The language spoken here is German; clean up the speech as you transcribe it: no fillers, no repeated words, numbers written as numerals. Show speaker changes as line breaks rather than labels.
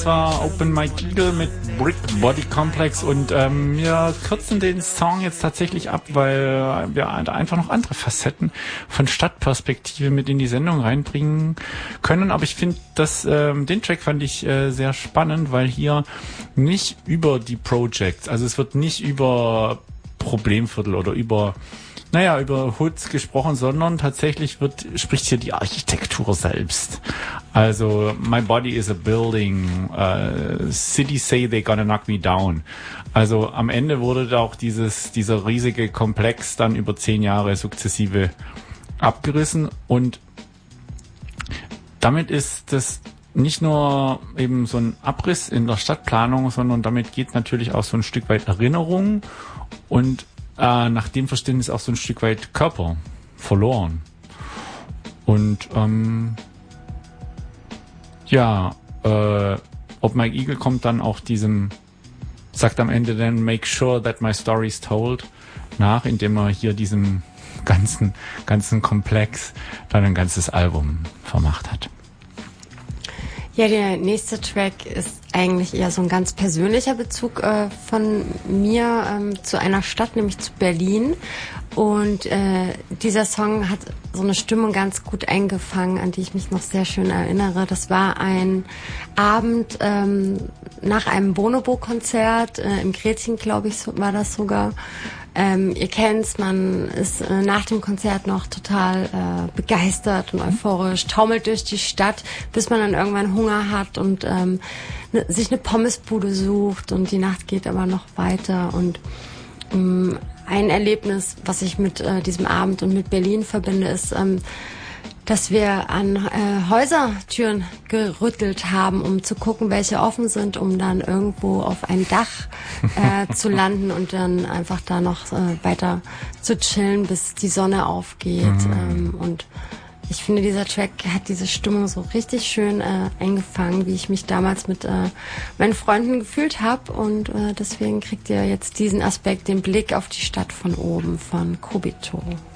Das war Open Mike Eagle mit Brick Body Complex und wir kürzen den Song jetzt tatsächlich ab, weil wir einfach noch andere Facetten von Stadtperspektive mit in die Sendung reinbringen können. Aber ich finde, den Track fand ich sehr spannend, weil hier nicht über die Projects, also es wird nicht über Problemviertel oder über Hoods gesprochen, sondern tatsächlich spricht hier die Architektur selbst. Also, my body is a building, cities say they're gonna knock me down. Also, am Ende wurde da auch dieser riesige Komplex dann über 10 Jahre sukzessive abgerissen und damit ist das nicht nur eben so ein Abriss in der Stadtplanung, sondern damit geht natürlich auch so ein Stück weit Erinnerung und nach dem Verständnis auch so ein Stück weit Körper verloren. Und Open Mike Eagle kommt dann auch sagt am Ende dann make sure that my story's told nach, indem er hier diesem ganzen Komplex dann ein ganzes Album vermacht hat.
Ja, der nächste Track ist eigentlich eher so ein ganz persönlicher Bezug von mir zu einer Stadt, nämlich zu Berlin. Und dieser Song hat so eine Stimmung ganz gut eingefangen, an die ich mich noch sehr schön erinnere. Das war ein Abend nach einem Bonobo-Konzert, im Gretchen, glaube ich, war das sogar. Ihr kennt's, man ist nach dem Konzert noch total begeistert und euphorisch, taumelt durch die Stadt, bis man dann irgendwann Hunger hat und sich eine Pommesbude sucht und die Nacht geht aber noch weiter. Und ein Erlebnis, was ich mit diesem Abend und mit Berlin verbinde, ist, dass wir an Häusertüren gerüttelt haben, um zu gucken, welche offen sind, um dann irgendwo auf ein Dach zu landen und dann einfach da noch weiter zu chillen, bis die Sonne aufgeht. Und ich finde, dieser Track hat diese Stimmung so richtig schön eingefangen, wie ich mich damals mit meinen Freunden gefühlt habe. Und deswegen kriegt ihr jetzt diesen Aspekt, den Blick auf die Stadt von oben von Kobito.